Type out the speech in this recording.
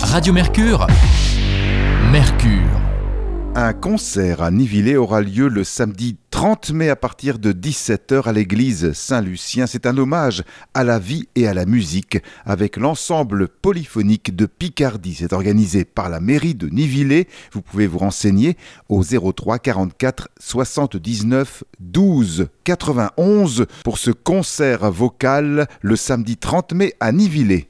Radio Mercure, Mercure. Un concert à Nivillé aura lieu le samedi 30 mai à partir de 17h à l'église Saint-Lucien. C'est un hommage à la vie et à la musique avec l'ensemble polyphonique de Picardie. C'est organisé par la mairie de Nivillé. Vous pouvez vous renseigner au 03 44 79 12 91 pour ce concert vocal le samedi 30 mai à Nivillé.